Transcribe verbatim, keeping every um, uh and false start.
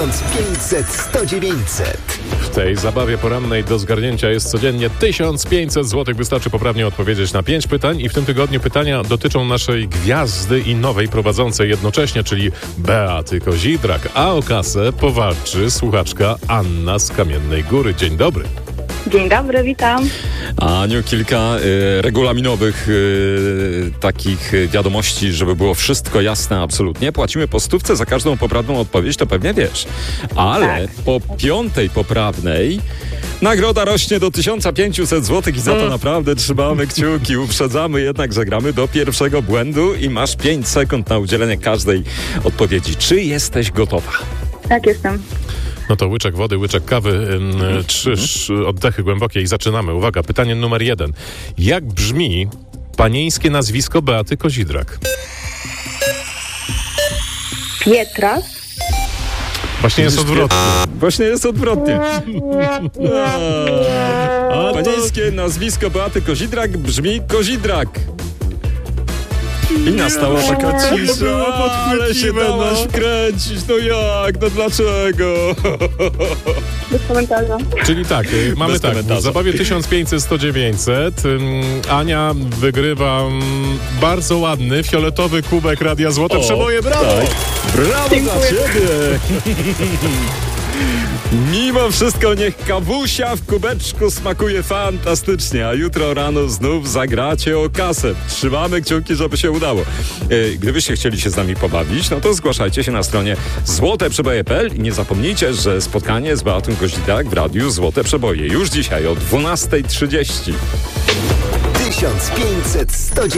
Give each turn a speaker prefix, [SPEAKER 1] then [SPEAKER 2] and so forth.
[SPEAKER 1] tysiąc pięćset sto dziewięćset.
[SPEAKER 2] W tej zabawie porannej do zgarnięcia jest codziennie tysiąc pięćset złotych. Wystarczy poprawnie odpowiedzieć na pięć pytań i w tym tygodniu pytania dotyczą naszej gwiazdy i nowej prowadzącej jednocześnie, czyli Beaty Kozidrak. A o kasę powalczy słuchaczka Anna z Kamiennej Góry. Dzień dobry.
[SPEAKER 3] Dzień dobry, witam.
[SPEAKER 4] Aniu, kilka y, regulaminowych y, takich wiadomości, żeby było wszystko jasne absolutnie. Płacimy po stówce za każdą poprawną odpowiedź, to pewnie wiesz. Ale
[SPEAKER 3] Tak.
[SPEAKER 4] po piątej poprawnej nagroda rośnie do tysiąc pięćset złotych i za to naprawdę trzymamy kciuki. Uprzedzamy jednak, że gramy do pierwszego błędu i masz pięć sekund na udzielenie każdej odpowiedzi. Czy jesteś gotowa?
[SPEAKER 3] Tak, jestem.
[SPEAKER 2] No to łyczek wody, łyczek kawy, ym, trzy sz- oddechy głębokie i zaczynamy. Uwaga, pytanie numer jeden. Jak brzmi panieńskie nazwisko Beaty Kozidrak?
[SPEAKER 3] Pietra.
[SPEAKER 2] Właśnie jest odwrotnie.
[SPEAKER 4] Właśnie jest odwrotnie.
[SPEAKER 2] A to...
[SPEAKER 4] Panieńskie nazwisko Beaty Kozidrak brzmi Kozidrak. I nastała taka cisza,
[SPEAKER 2] było
[SPEAKER 4] ale się
[SPEAKER 2] podchwyciwe,
[SPEAKER 4] dałaś
[SPEAKER 2] no.
[SPEAKER 4] wkręcić. No jak? No dlaczego?
[SPEAKER 3] Bez komentarza.
[SPEAKER 2] Czyli tak, y, mamy
[SPEAKER 4] Bez
[SPEAKER 2] tak, w
[SPEAKER 4] komentarza.
[SPEAKER 2] zabawie tysiąc pięćset sto dziewięćset ym, Ania wygrywa ym, bardzo ładny, fioletowy kubek Radia Złote
[SPEAKER 4] O,
[SPEAKER 2] Przeboje. Brawo!
[SPEAKER 4] tak. Brawo dla
[SPEAKER 3] Dziękuję.
[SPEAKER 4] ciebie! Mimo wszystko niech kawusia w kubeczku smakuje fantastycznie, a jutro rano znów zagracie o kasę. Trzymamy kciuki, żeby się udało. E, Gdybyście chcieli się z nami pobawić, no to zgłaszajcie się na stronie złote przeboje kropka p l i nie zapomnijcie, że spotkanie z Beatą Kozidrak w Radiu Złote Przeboje już dzisiaj o dwunasta trzydzieści.
[SPEAKER 1] tysiąc pięćset sto dziewięćset.